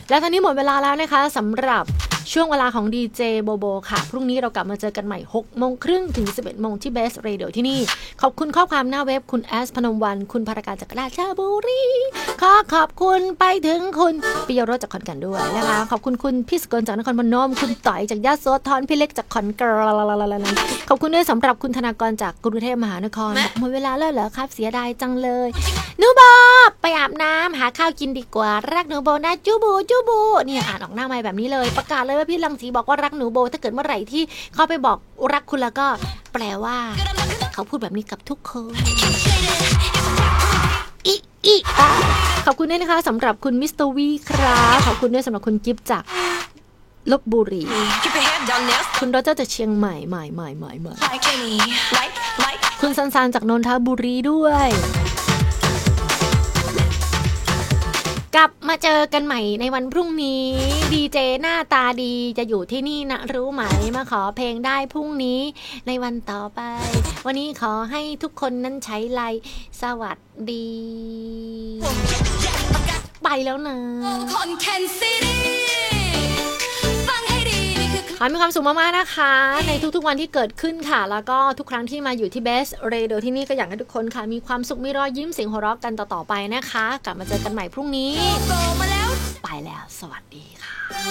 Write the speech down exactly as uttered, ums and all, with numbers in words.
และตอนนี้หมดเวลาแล้วนะคะสำหรับช่วงเวลาของดีเจโบโบค่ะพรุ่งนี้เรากลับมาเจอกันใหม่หกโมงครึ่งถึงสิบเอ็ดโมงที่ Best Radio ที่นี่ขอบคุณข้อความหน้าเว็บคุณแอสพนมวรรณคุณภารการจากราชบุรีขอขอบคุณไปถึงคุณปิยรสจากขอนแก่นด้วยนะคะขอบคุณคุณพี่สกลจากนครพนมคุณต่อยจากยโสธรพี่เล็กจากขอนแก่นขอบคุณด้วยสำหรับคุณธนากรจากกรุงเทพมหานครหมดเวลาแล้วเหรอครับเสียดายจังเลยหนูโบไปอาบน้ำหาข้าวกินดีกว่ารักหนูโบนะจูบูจูบูเนี่ยอ่านออกหน้าไมค์แบบนี้เลยประกาศเลยว่าพี่รังสีบอกว่ารักหนูโบถ้าเกิดเมื่อไหร่ที่เขาไปบอกรักคุณแล้วก็แปลว่าเขาพูดแบบนี้กับทุกคนอีอีอ่ะขอบคุณด้วยนะคะสำหรับคุณมิสเตอร์วีครับขอบคุณด้วยสำหรับคุณกิฟต์จากลพบุรีคุณโรเจอร์จากเชียงใหม่ใหม่ใหม่ใหม่ใหม่คุณซันซานจากนนทบุรีด้วยกลับมาเจอกันใหม่ในวันพรุ่งนี้ดีเจหน้าตาดีจะอยู่ที่นี่นะรู้ไหมมาขอเพลงได้พรุ่งนี้ในวันต่อไปวันนี้ขอให้ทุกคนนั้นใช้ไลน์สวัสดีไปแล้วนะขอมีความสุขมากๆนะคะในทุกๆวันที่เกิดขึ้นค่ะแล้วก็ทุกครั้งที่มาอยู่ที่ Best Radio ที่นี่ก็อยากให้ทุกคนค่ะมีความสุขมีรอยยิ้มเสียงหัวเราะกันต่อๆไปนะคะกลับมาเจอกันใหม่พรุ่งนี้ไปแล้วสวัสดีค่ะ